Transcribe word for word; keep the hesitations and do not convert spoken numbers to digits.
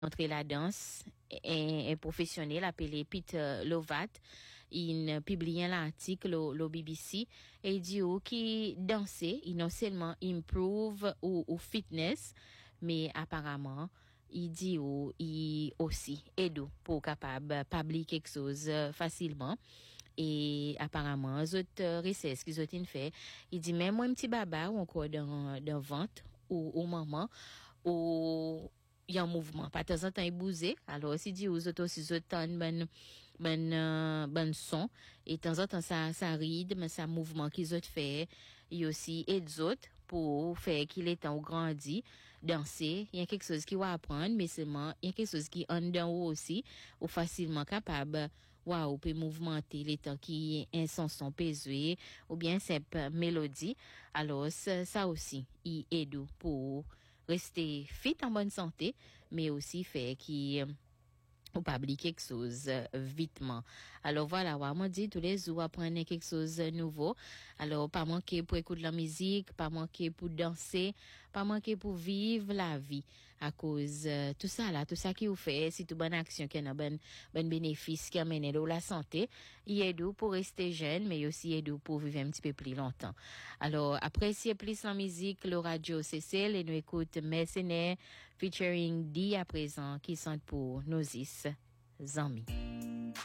entrer la danse, un, un professionnel appelé Peter Lovat, il publie un article au, au B B C et il dit qui danser, il non seulement improve ou, ou fitness, mais apparemment il dit ou il aussi aide pour capable publier quelque chose facilement. Et apparemment, les autres recherches qu'ils ont fait, il dit même moi un petit baba ou encore dans dans ventre ou ou maman ou il y a un mouvement pas de temps en temps il bouge alors si dit aux autres aussi autant ben ben euh, ben son et de temps en temps ça ça rythme ça mouvement qu'ils ont fait il aussi et des autres pour faire qu'il est temps grandi danser il y a quelque chose qui va apprendre mais seulement il y a quelque chose qui en dedans aussi ou facilement capable waouh peut mouvementer les temps qui un son son pesé ou bien simple mélodie alors ça, ça aussi il aide pour rester fit en bonne santé mais aussi faire qui ou pas oublier quelque chose euh, vitement. Alors voilà, ouais, moi dit tous les jours apprendre quelque chose de nouveau. Alors pas manquer pour écouter la musique, pas manquer pour danser, pas manquer pour vivre la vie à cause euh, tout ça là, tout ça qui vous fait, c'est toute bonne action qui a un bon bon bénéfice qui amène de la santé, il aide pour rester jeune mais aussi aide pour vivre un petit peu plus longtemps. Alors appréciez plus la musique, le radio C C L et nous écoute Mercenaires featuring D à présent qui sont pour nos is amis.